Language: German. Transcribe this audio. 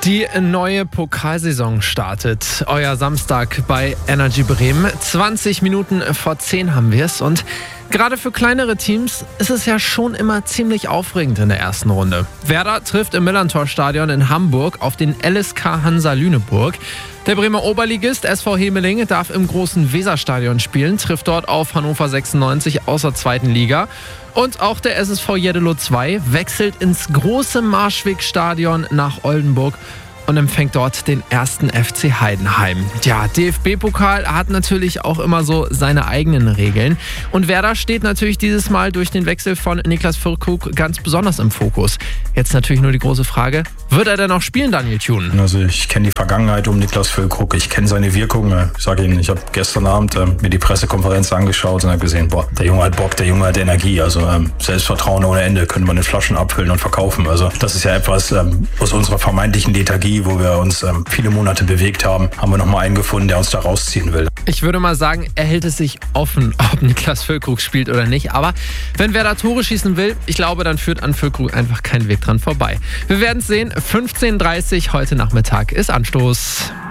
Die neue Pokalsaison startet. Euer Samstag bei Energy Bremen. 20 Minuten vor 10 haben wir es. Und gerade für kleinere Teams ist es ja schon immer ziemlich aufregend in der ersten Runde. Werder trifft im Millerntor-Stadion in Hamburg auf den LSK Hansa Lüneburg. Der Bremer Oberligist SV Hemeling darf im großen Weserstadion spielen, trifft dort auf Hannover 96 aus der zweiten Liga. Und auch der SSV Jeddelo 2 wechselt ins große Marschweg-Stadion nach Oldenburg und empfängt dort den ersten FC Heidenheim. Ja, DFB-Pokal hat natürlich auch immer so seine eigenen Regeln. Und Werder steht natürlich dieses Mal durch den Wechsel von Niklas Füllkrug ganz besonders im Fokus. Jetzt natürlich nur die große Frage, wird er denn noch spielen, Daniel Thune? Also ich kenne die Vergangenheit um Niklas Füllkrug, ich kenne seine Wirkung. Ich sage Ihnen, ich habe gestern Abend mir die Pressekonferenz angeschaut und habe gesehen, der Junge hat Bock, der Junge hat Energie. Also Selbstvertrauen ohne Ende, können wir in Flaschen abfüllen und verkaufen. Also das ist ja etwas aus unserer vermeintlichen Lethargie, wo wir uns viele Monate bewegt haben wir nochmal einen gefunden, der uns da rausziehen will. Ich würde mal sagen, er hält es sich offen, ob Niklas Füllkrug spielt oder nicht. Aber wenn Werder Tore schießen will, ich glaube, dann führt an Füllkrug einfach kein Weg dran vorbei. Wir werden es sehen. 15:30 heute Nachmittag ist Anstoß.